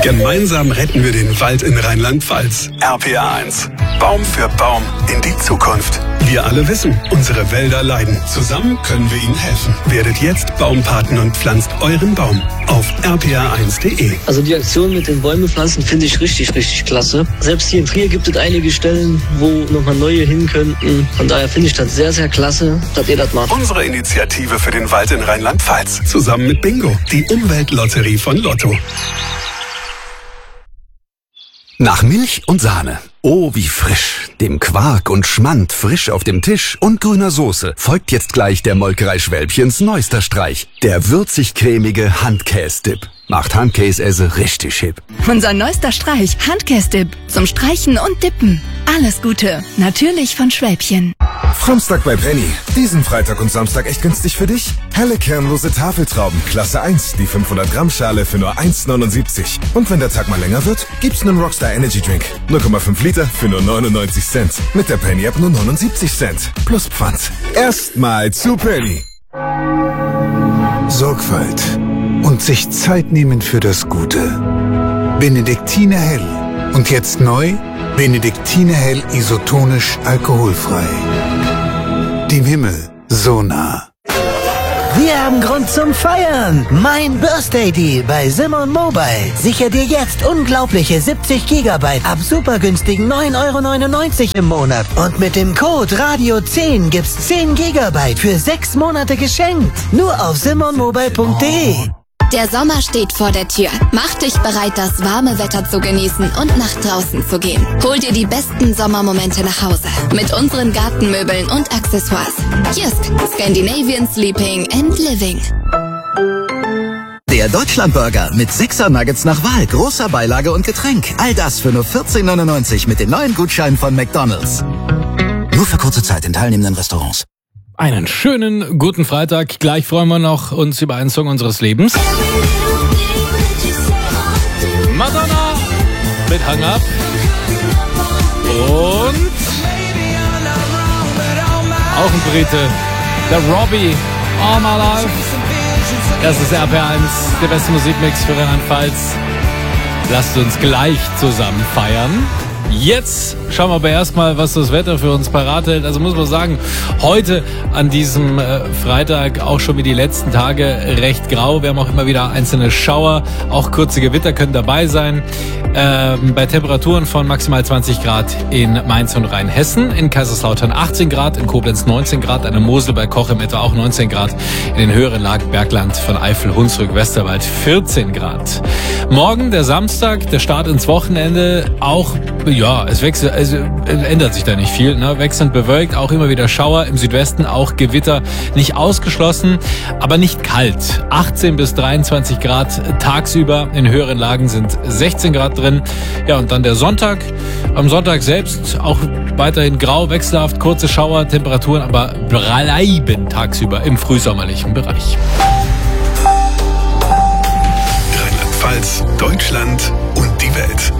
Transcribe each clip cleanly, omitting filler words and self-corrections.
Gemeinsam retten wir den Wald in Rheinland-Pfalz. RPA 1. Baum für Baum in die Zukunft. Wir alle wissen, unsere Wälder leiden. Zusammen können wir ihnen helfen. Werdet jetzt Baumpaten und pflanzt euren Baum auf rpa1.de. Also die Aktion mit den Bäume pflanzen finde ich richtig klasse. Selbst hier in Trier gibt es einige Stellen, wo nochmal neue hin könnten. Von daher finde ich das sehr klasse, dass ihr das macht. Unsere Initiative für den Wald in Rheinland-Pfalz. Zusammen mit Bingo, die Umweltlotterie von Lotto. Nach Milch und Sahne. Oh, wie frisch. Dem Quark und Schmand frisch auf dem Tisch und grüner Soße folgt jetzt gleich der Molkerei Schwälbchens neuester Streich. Der würzig-cremige Handkäse-Dip. Macht Handkäse richtig hip. Unser neuester Streich, Handkäse-Dip. Zum Streichen und Dippen. Alles Gute. Natürlich von Schwälbchen. Samstag bei Penny. Diesen Freitag und Samstag echt günstig für dich? Helle kernlose Tafeltrauben, Klasse 1, die 500 Gramm Schale für nur 1,79. Und wenn der Tag mal länger wird, gibt's einen Rockstar Energy Drink. 0,5 Liter für nur 99 Cent. Mit der Penny App nur 79 Cent. Plus Pfand. Erstmal zu Penny. Sorgfalt und sich Zeit nehmen für das Gute. Benediktiner Hell. Und jetzt neu, Benediktiner Hell isotonisch alkoholfrei. Dem Himmel so nah. Wir haben Grund zum Feiern. Mein Birthday Deal bei Simon Mobile. Sicher dir jetzt unglaubliche 70 GB ab super günstigen 9,99 € im Monat. Und mit dem Code Radio10 gibt's 10 GB für 6 Monate geschenkt. Nur auf simonmobile.de. Der Sommer steht vor der Tür. Mach dich bereit, das warme Wetter zu genießen und nach draußen zu gehen. Hol dir die besten Sommermomente nach Hause mit unseren Gartenmöbeln und Accessoires. Jysk, Scandinavian Sleeping and Living. Der Deutschlandburger mit 6er Nuggets nach Wahl, großer Beilage und Getränk. All das für nur 14,99 € mit den neuen Gutscheinen von McDonald's. Nur für kurze Zeit in teilnehmenden Restaurants. Einen schönen guten Freitag. Gleich freuen wir noch uns über einen Song unseres Lebens. Madonna mit Hang Up. Und auch ein Brite, der Robbie, All My Life. Das ist RPA 1, der beste Musikmix für Rheinland-Pfalz. Lasst uns gleich zusammen feiern. Jetzt schauen wir aber erstmal, was das Wetter für uns parat hält. Also muss man sagen, heute an diesem Freitag auch schon wie die letzten Tage recht grau. Wir haben auch immer wieder einzelne Schauer, auch kurze Gewitter können dabei sein. Bei Temperaturen von maximal 20 Grad in Mainz und Rheinhessen, in Kaiserslautern 18 Grad, in Koblenz 19 Grad, an der Mosel bei Koch im etwa auch 19 Grad, in den höheren Lagen Bergland von Eifel, Hunsrück, Westerwald 14 Grad. Morgen, der Samstag, der Start ins Wochenende, auch, ja, es wechselt, also ändert sich da nicht viel, ne? Wechselnd bewölkt, auch immer wieder Schauer, im Südwesten auch Gewitter, nicht ausgeschlossen, aber nicht kalt. 18 bis 23 Grad tagsüber, in höheren Lagen sind 16 Grad drin. Ja, und dann der Sonntag. Am Sonntag selbst auch weiterhin grau, wechselhaft, kurze Schauer, Temperaturen aber bleiben tagsüber im frühsommerlichen Bereich. Rheinland-Pfalz, Deutschland und die Welt.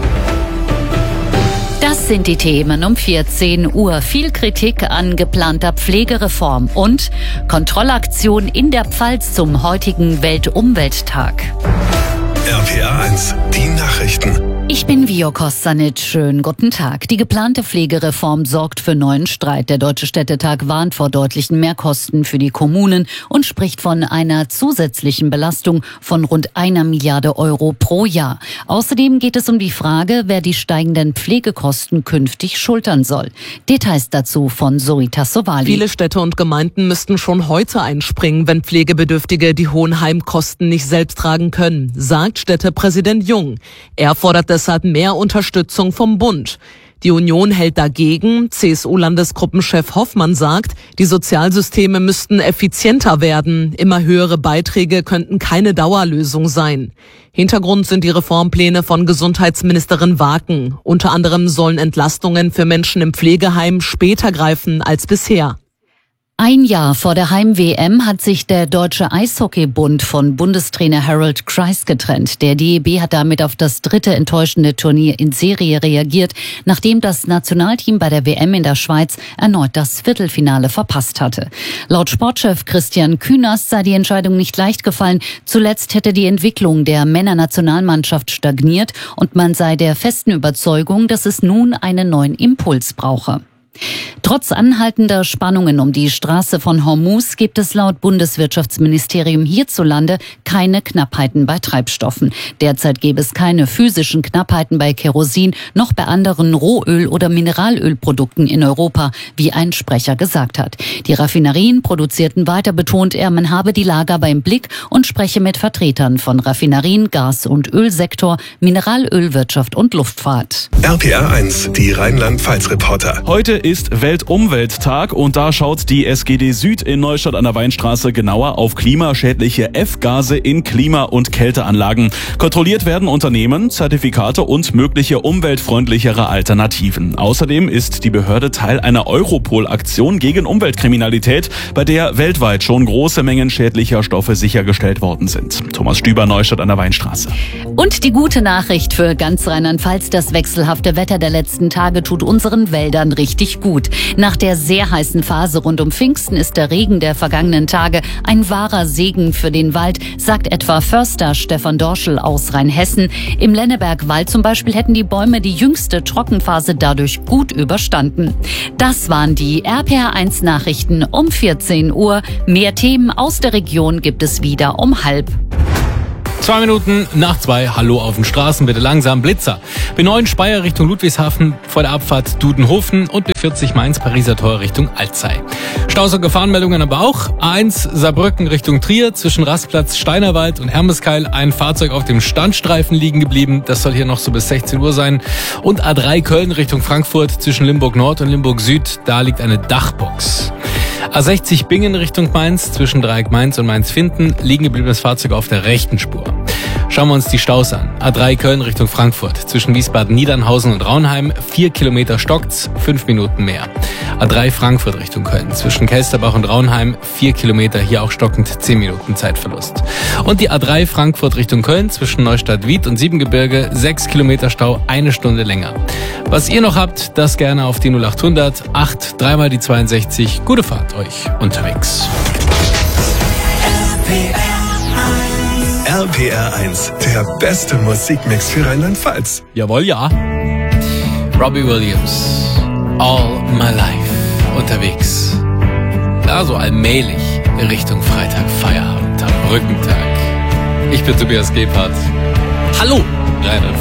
Das sind die Themen um 14 Uhr. Viel Kritik an geplanter Pflegereform und Kontrollaktion in der Pfalz zum heutigen Weltumwelttag. RPA 1, die Nachrichten. Ich bin Vio Kostanic. Schönen guten Tag. Die geplante Pflegereform sorgt für neuen Streit. Der Deutsche Städtetag warnt vor deutlichen Mehrkosten für die Kommunen und spricht von einer zusätzlichen Belastung von rund 1 Milliarde Euro pro Jahr. Außerdem geht es um die Frage, wer die steigenden Pflegekosten künftig schultern soll. Details dazu von Zoita Sowali. Viele Städte und Gemeinden müssten schon heute einspringen, wenn Pflegebedürftige die hohen Heimkosten nicht selbst tragen können, sagt Städtepräsident Jung. Er fordert deshalb mehr Unterstützung vom Bund. Die Union hält dagegen. CSU-Landesgruppenchef Hoffmann sagt, die Sozialsysteme müssten effizienter werden. Immer höhere Beiträge könnten keine Dauerlösung sein. Hintergrund sind die Reformpläne von Gesundheitsministerin Waken. Unter anderem sollen Entlastungen für Menschen im Pflegeheim später greifen als bisher. Ein Jahr vor der Heim-WM hat sich der Deutsche Eishockeybund von Bundestrainer Harold Kreis getrennt. Der DEB hat damit auf das dritte enttäuschende Turnier in Serie reagiert, nachdem das Nationalteam bei der WM in der Schweiz erneut das Viertelfinale verpasst hatte. Laut Sportchef Christian Künast sei die Entscheidung nicht leicht gefallen. Zuletzt hätte die Entwicklung der Männernationalmannschaft stagniert und man sei der festen Überzeugung, dass es nun einen neuen Impuls brauche. Trotz anhaltender Spannungen um die Straße von Hormuz gibt es laut Bundeswirtschaftsministerium hierzulande keine Knappheiten bei Treibstoffen. Derzeit gäbe es keine physischen Knappheiten bei Kerosin noch bei anderen Rohöl- oder Mineralölprodukten in Europa, wie ein Sprecher gesagt hat. Die Raffinerien produzierten weiter, betont er, man habe die Lager beim Blick und spreche mit Vertretern von Raffinerien, Gas- und Ölsektor, Mineralölwirtschaft und Luftfahrt. RPA 1, die Rheinland-Pfalz-Reporter. Heute ist Weltumwelttag und da schaut die SGD Süd in Neustadt an der Weinstraße genauer auf klimaschädliche F-Gase in Klima- und Kälteanlagen. Kontrolliert werden Unternehmen, Zertifikate und mögliche umweltfreundlichere Alternativen. Außerdem ist die Behörde Teil einer Europol-Aktion gegen Umweltkriminalität, bei der weltweit schon große Mengen schädlicher Stoffe sichergestellt worden sind. Thomas Stüber, Neustadt an der Weinstraße. Und die gute Nachricht für ganz Rheinland-Pfalz: Das wechselhafte Wetter der letzten Tage tut unseren Wäldern richtig gut. Nach der sehr heißen Phase rund um Pfingsten ist der Regen der vergangenen Tage ein wahrer Segen für den Wald, sagt etwa Förster Stefan Dorschel aus Rheinhessen. Im Lennebergwald zum Beispiel hätten die Bäume die jüngste Trockenphase dadurch gut überstanden. Das waren die RPA1 Nachrichten um 14 Uhr. Mehr Themen aus der Region gibt es wieder um 12:30. 2 Minuten nach 2, hallo auf den Straßen, bitte langsam, Blitzer. B9 Speyer Richtung Ludwigshafen vor der Abfahrt Dudenhofen und B40 Mainz-Pariser Tor Richtung Alzey. Staus- und Gefahrenmeldungen aber auch. A1 Saarbrücken Richtung Trier zwischen Rastplatz Steinerwald und Hermeskeil ein Fahrzeug auf dem Standstreifen liegen geblieben. Das soll hier noch so bis 16 Uhr sein. Und A3 Köln Richtung Frankfurt zwischen Limburg Nord und Limburg Süd, da liegt eine Dachbox. A60 Bingen Richtung Mainz zwischen Dreieck Mainz und Mainz-Finden liegen gebliebenes Fahrzeug auf der rechten Spur. Schauen wir uns die Staus an. A3 Köln Richtung Frankfurt zwischen Wiesbaden-Niedernhausen und Raunheim 4 Kilometer stockt's, 5 Minuten mehr. A3 Frankfurt Richtung Köln zwischen Kelsterbach und Raunheim 4 Kilometer, hier auch stockend 10 Minuten Zeitverlust. Und die A3 Frankfurt Richtung Köln zwischen Neustadt-Wied und Siebengebirge 6 Kilometer Stau, 1 Stunde länger. Was ihr noch habt, das gerne auf die 0800 8 3 mal die 62. Gute Fahrt euch unterwegs. RPR 1, der beste Musikmix für Rheinland-Pfalz. Jawohl, ja. Robbie Williams, All My Life, unterwegs. Da so allmählich Richtung Freitag, Feierabend am Brückentag. Ich bin Tobias Gebhardt. Hallo, Rheinland-Pfalz.